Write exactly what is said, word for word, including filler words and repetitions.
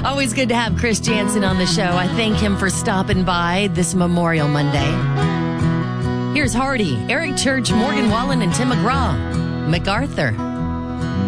Always good to have Chris Jansen on the show. I thank him for stopping by this Memorial Monday. Here's Hardy, Eric Church, Morgan Wallen, and Tim McGraw. MacArthur.